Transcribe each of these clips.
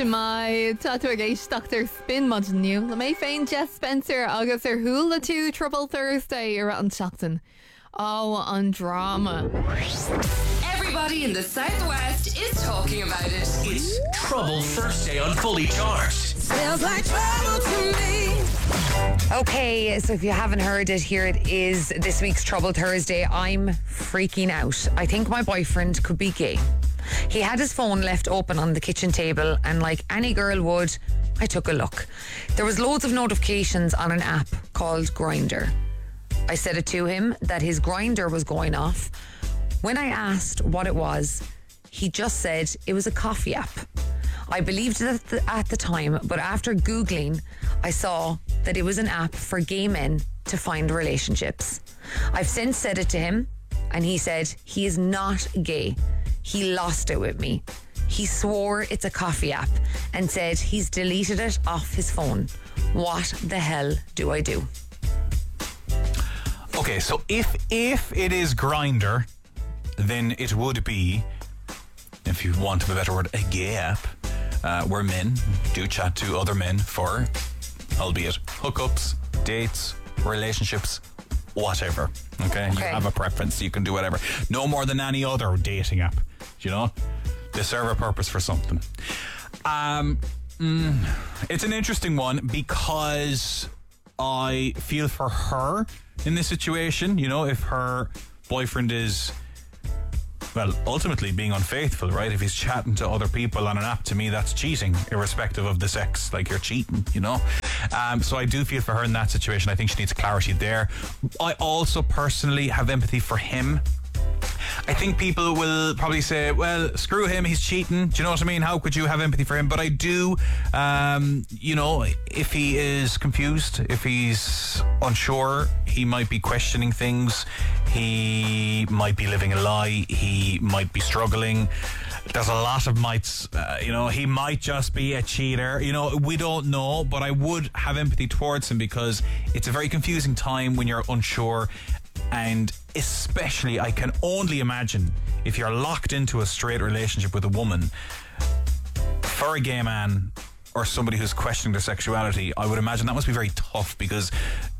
Shemai, Tatu Geish, Dr. Spin Modenu, Le May Fain, Jess Spencer, August or Hula 2, Trouble Thursday, you're on Shockton. Oh, on drama. Everybody in the Southwest is talking about it. It's Trouble Thursday on Fully Charged. Smells like trouble to me. Okay, so if you haven't heard it, here it is, this week's Trouble Thursday. I'm freaking out. I think my boyfriend could be gay. He had his phone left open on the kitchen table, and like any girl would, I took a look. There was loads of notifications on an app called Grindr. I said it to him that his Grindr was going off. When I asked what it was, he just said it was a coffee app. I believed it at the time, but after Googling, I saw that it was an app for gay men to find relationships. I've since said it to him, and he said he is not gay. He lost it with me. He swore it's a coffee app and said he's deleted it off his phone. What the hell do I do? Okay, so if it is Grindr, then it would be, if you want a better word, a gay app, where men do chat to other men for, albeit hookups, dates, relationships, whatever. Okay? You have a preference, you can do whatever. No more than any other dating app. You know? They serve a purpose for something. It's an interesting one because I feel for her in this situation. You know, if her boyfriend is, well, ultimately being unfaithful, right? If he's chatting to other people on an app, to me that's cheating, irrespective of the sex. Like, you're cheating, you know? So I do feel for her in that situation. I think she needs clarity there. I also personally have empathy for him. I think people will probably say, well, screw him, he's cheating. Do you know what I mean? How could you have empathy for him? But I do, you know, if he is confused, if he's unsure, he might be questioning things. He might be living a lie. He might be struggling. There's a lot of mights, you know, he might just be a cheater. You know, we don't know, but I would have empathy towards him because it's a very confusing time when you're unsure. And especially, I can only imagine if you're locked into a straight relationship with a woman, for a gay man or somebody who's questioning their sexuality, I would imagine that must be very tough because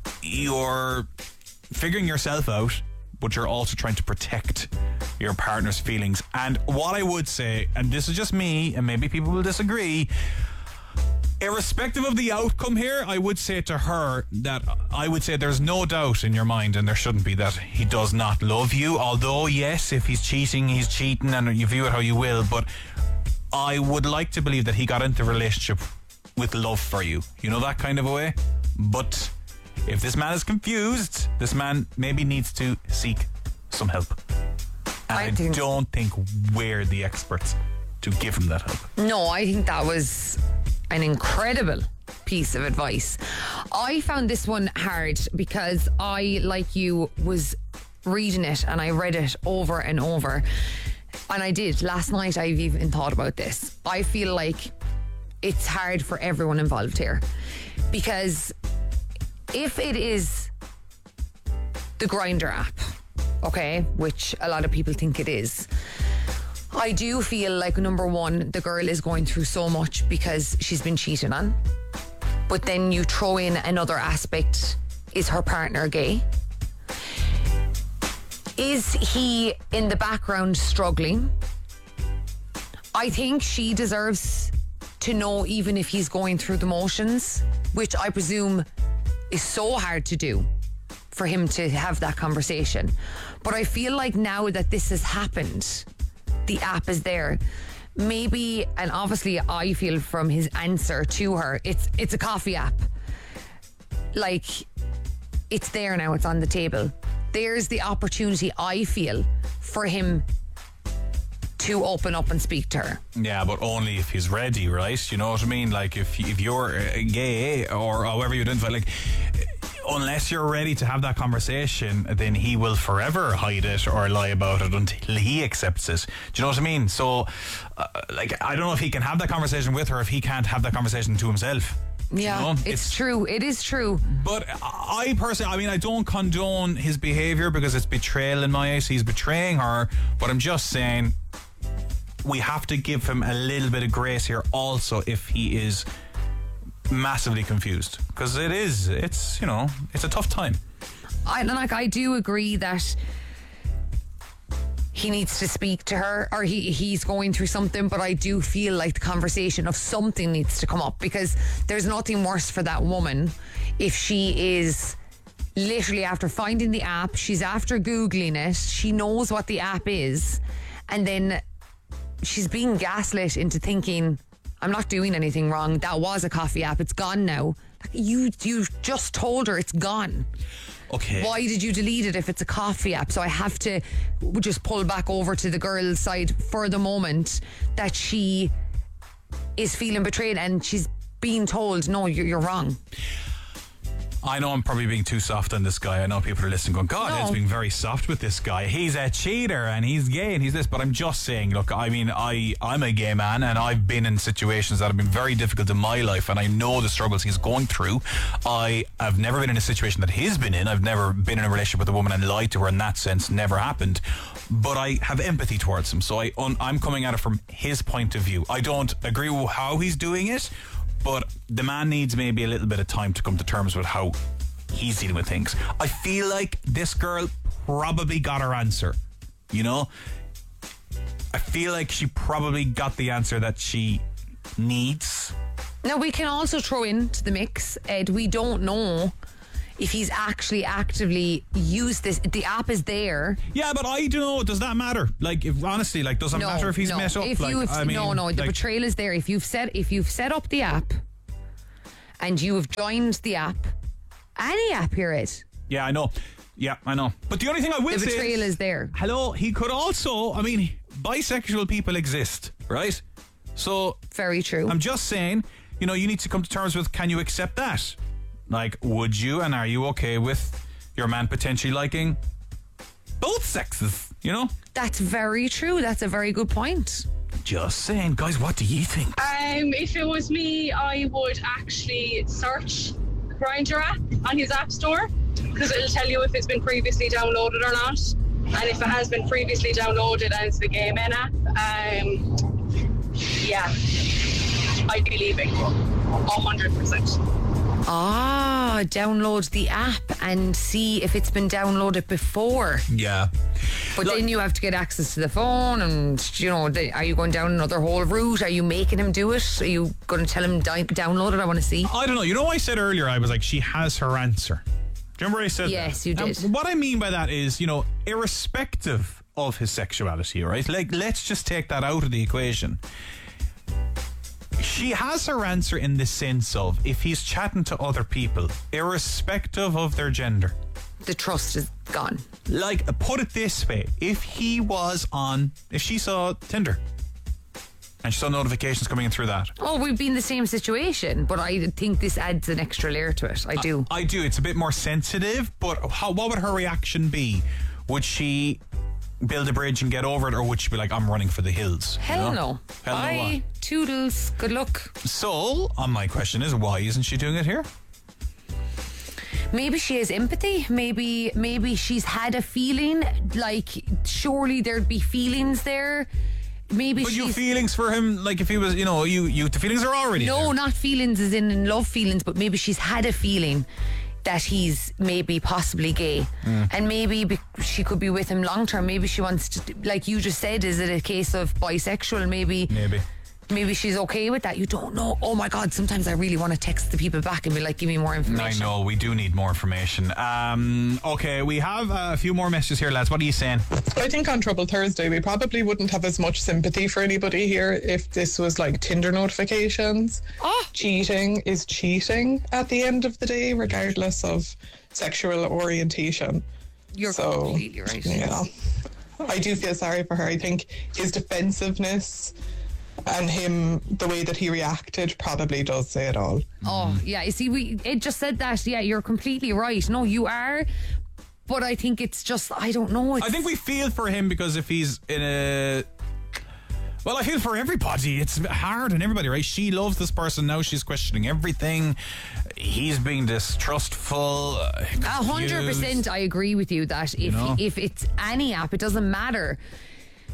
you're figuring yourself out, but you're also trying to protect your partner's feelings. And what I would say, and this is just me, and maybe people will disagree, irrespective of the outcome here, I would say to her that I would say there's no doubt in your mind, and there shouldn't be, that he does not love you. Although, yes, if he's cheating, and you view it how you will. But I would like to believe that he got into a relationship with love for you. You know, that kind of a way. But if this man is confused, this man maybe needs to seek some help. And I don't think we're the experts to give him that help. No, I think that was an incredible piece of advice. I found this one hard because I, like you, was reading it and I read it over and over. And I did. Last night I've even thought about this. I feel like it's hard for everyone involved here. Because if it is the Grindr app, okay, which a lot of people think it is, I do feel like, number one, the girl is going through so much because she's been cheated on. But then you throw in another aspect. Is her partner gay? Is he in the background struggling? I think she deserves to know, even if he's going through the motions, which I presume is so hard to do for him to have that conversation. But I feel like now that this has happened, the app is there. Maybe, and obviously I feel from his answer to her, it's a coffee app. Like, it's there now, it's on the table. There's the opportunity, I feel, for him to open up and speak to her. Yeah, but only if he's ready, right? You know what I mean? Like, if you're gay or however you identify, like, unless you're ready to have that conversation, then he will forever hide it or lie about it until he accepts it. Do you know what I mean? So, like, I don't know if he can have that conversation with her if he can't have that conversation to himself. Yeah, you know? It's true. It is true. But I personally, I mean, I don't condone his behaviour because it's betrayal in my eyes. He's betraying her. But I'm just saying, we have to give him a little bit of grace here also if he is massively confused, because it's a tough time. I do agree that he needs to speak to her, or he's going through something, but I do feel like the conversation of something needs to come up, because there's nothing worse for that woman if she is literally after finding the app, she's after Googling it, she knows what the app is, and then she's being gaslit into thinking, I'm not doing anything wrong, that was a coffee app, it's gone now. Like, you just told her it's gone. Okay. Why did you delete it if it's a coffee app? So I have to just pull back over to the girl's side for the moment, that she is feeling betrayed and she's being told, no, you're wrong. I know I'm probably being too soft on this guy. I know people are listening going, God, No. it's being very soft with this guy. He's a cheater and he's gay and he's this. But I'm just saying, look, I mean, I'm a gay man and I've been in situations that have been very difficult in my life, and I know the struggles he's going through. I have never been in a situation that he's been in. I've never been in a relationship with a woman and lied to her in that sense. Never happened. But I have empathy towards him. So I'm coming at it from his point of view. I don't agree with how he's doing it, but the man needs maybe a little bit of time to come to terms with how he's dealing with things. I feel like this girl probably got her answer. You know? I feel like she probably got the answer that she needs. Now, we can also throw into the mix, Ed, we don't know if he's actually actively used this. The app is there. Yeah, but I don't know. Does that matter? Like, if honestly, like, doesn't matter if he's met up. The betrayal is there. If you've set up the app and you have joined the app, any app, here it. Yeah, I know. Yeah, I know. But the only thing I will say, the betrayal is there. Hello, he could also, I mean, bisexual people exist, right? So very true. I'm just saying, you need to come to terms with, can you accept that? Like, would you, and are you okay with your man potentially liking both sexes, That's very true. That's a very good point. Just saying. Guys, what do you think? If it was me, I would actually search Grindr app on his app store, because it'll tell you if it's been previously downloaded or not. And if it has been previously downloaded and it's the Gay Men app, yeah, I'd be leaving 100%. Download the app and see if it's been downloaded before. Yeah. But then you have to get access to the phone, and are you going down another whole route? Are you making him do it? Are you going to tell him download it? I want to see. I don't know. You know what I said earlier? I was like, she has her answer. Do you remember I said yes, that? You did. What I mean by that is, irrespective of his sexuality, right? Like, let's just take that out of the equation. She has her answer in the sense of, if he's chatting to other people, irrespective of their gender, the trust is gone. Like, put it this way, if she saw Tinder and she saw notifications coming in through that. Oh, we'd be in the same situation, but I think this adds an extra layer to it. I do. I do. It's a bit more sensitive, but what would her reaction be? Would she build a bridge and get over it, or would she be like, I'm running for the hills? Hell no. Bye, toodles, good luck. So, my question is, why isn't she doing it here? Maybe she has empathy. Maybe she's had a feeling, like, surely there'd be feelings there. Maybe but you feelings for him, like, if he was, the feelings are already there. No, not feelings as in love feelings, but maybe she's had a feeling that he's maybe possibly gay, and maybe she could be with him long term. Maybe she wants to, like you just said, is it a case of bisexual? Maybe she's okay with that. You don't know. Oh my God, sometimes I really want to text the people back and be like, give me more information. I know, we do need more information. Okay, we have a few more messages here, lads. What are you saying? I think on Trouble Thursday we probably wouldn't have as much sympathy for anybody here if this was like Tinder notifications. Cheating is cheating at the end of the day, regardless of sexual orientation. You're completely right. Yeah, I do feel sorry for her. I think his defensiveness and him, the way that he reacted, probably does say it all. Oh, yeah. You see, Ed just said that. Yeah, you're completely right. No, you are. But I think it's just, I don't know. I think we feel for him because if he's in a... Well, I feel for everybody. It's hard on everybody, right? She loves this person. Now she's questioning everything. He's being distrustful. 100%. I agree with you that if it's any app, it doesn't matter.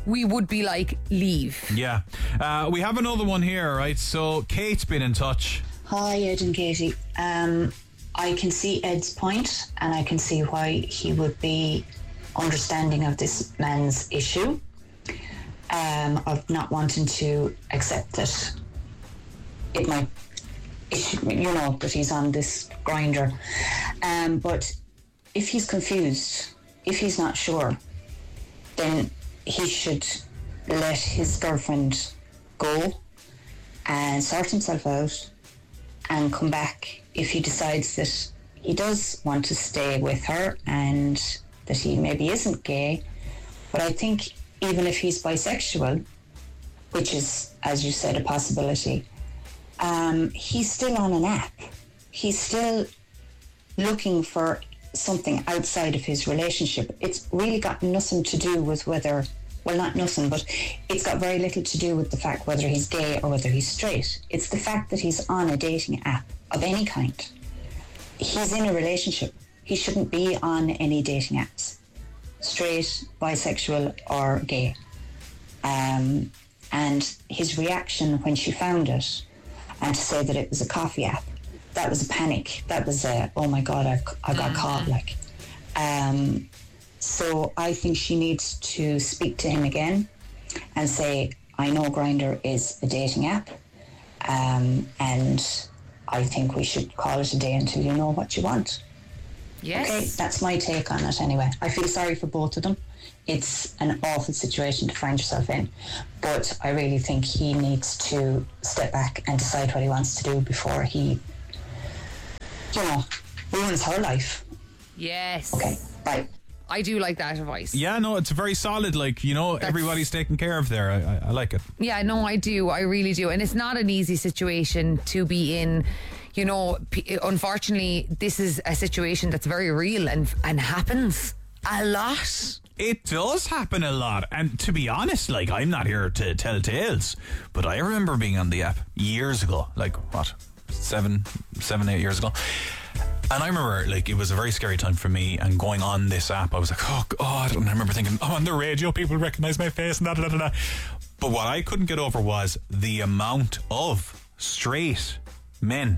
we would be like, leave. Yeah. We have another one here, right? So Kate's been in touch. Hi, Ed and Katie. I can see Ed's point, and I can see why he would be understanding of this man's issue, of not wanting to accept that it might, that he's on this grinder. But if he's confused, if he's not sure, then he should let his girlfriend go and sort himself out and come back if he decides that he does want to stay with her and that he maybe isn't gay. But I think even if he's bisexual, which is, as you said, a possibility, he's still on an app. He's still looking for something outside of his relationship. It's really got nothing to do with whether, well, not nothing, but it's got very little to do with the fact whether he's gay or whether he's straight. It's the fact that he's on a dating app of any kind. He's in a relationship. He shouldn't be on any dating apps, straight, bisexual or gay. And his reaction when she found it, and to say that it was a coffee app, that was a panic. That was a, oh my God, I got caught, like. So I think she needs to speak to him again and say, I know Grindr is a dating app, and I think we should call it a day until you know what you want. Yes. Okay, that's my take on it anyway. I feel sorry for both of them. It's an awful situation to find yourself in, but I really think he needs to step back and decide what he wants to do before he, ruins her life. Yes. Okay, bye. I do like that advice. Yeah, no, it's very solid. Like, everybody's taken care of there. I like it. Yeah, no, I do. I really do. And it's not an easy situation to be in. Unfortunately, this is a situation that's very real and happens a lot. It does happen a lot. And to be honest, like, I'm not here to tell tales, but I remember being on the app years ago. Like, what? 7, 8 years ago. And I remember, like, it was a very scary time for me, and going on this app, I was like, oh God, and I remember thinking, on the radio, people recognize my face, and da. But what I couldn't get over was the amount of straight men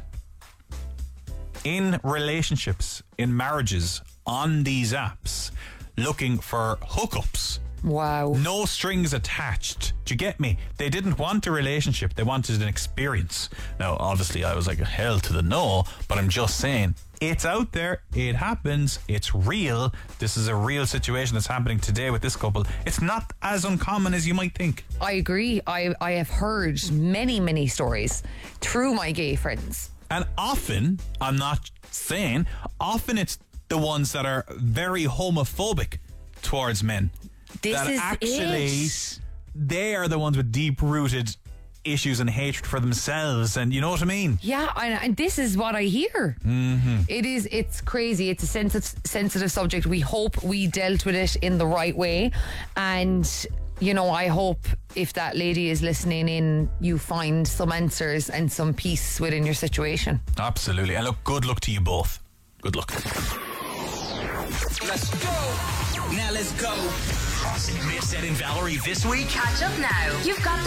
in relationships, in marriages, on these apps, looking for hookups. Wow. No strings attached. Do you get me? They didn't want a relationship. They wanted an experience. Now, obviously, I was like, hell to the no, but I'm just saying, it's out there. It happens. It's real. This is a real situation that's happening today with this couple. It's not as uncommon as you might think. I agree. I have heard many, many stories through my gay friends. And often, I'm not saying, often it's the ones that are very homophobic towards men. This that is actually it. They are the ones with deep-rooted issues and hatred for themselves, and you know what I mean? Yeah, and this is what I hear. Mm-hmm. It's crazy. It's a sensitive subject. We hope we dealt with it in the right way, and I hope if that lady is listening in, you find some answers and some peace within your situation. Absolutely. And look, good luck to you both. Good luck. Let's go. Now let's go. Miss Ed and Valerie this week. Catch up now. You've got